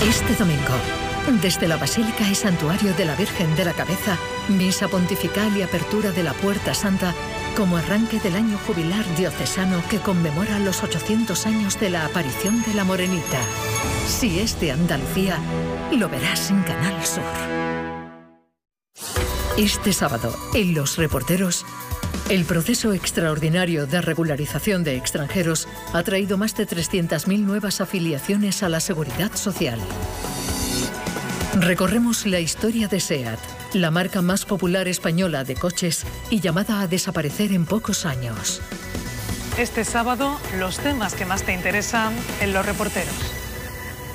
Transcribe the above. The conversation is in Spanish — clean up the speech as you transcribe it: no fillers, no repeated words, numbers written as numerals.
Este domingo, desde la Basílica y Santuario de la Virgen de la Cabeza, misa pontifical y apertura de la Puerta Santa como arranque del año jubilar diocesano que conmemora los 800 años de la aparición de la Morenita. Si es de Andalucía, lo verás en Canal Sur. Este sábado, en Los Reporteros, el proceso extraordinario de regularización de extranjeros ha traído más de 300.000 nuevas afiliaciones a la Seguridad Social. Recorremos la historia de SEAT, la marca más popular española de coches y llamada a desaparecer en pocos años. Este sábado, los temas que más te interesan en Los Reporteros.